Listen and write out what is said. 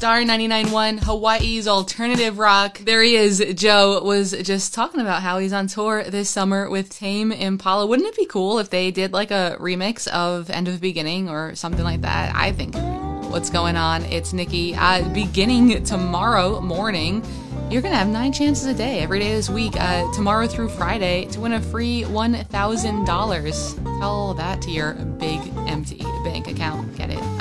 Star 99.1, Hawaii's alternative rock. There he is. Joe was just talking about how he's on tour this summer with Tame Impala. Wouldn't it be cool if they did like a remix of End of Beginning or something like that? I think. What's going on? It's Nikki. Beginning tomorrow morning, you're going to have 9 chances a day, every day this week, tomorrow through Friday, to win a free $1,000. Tell that to your big empty bank account. Get it?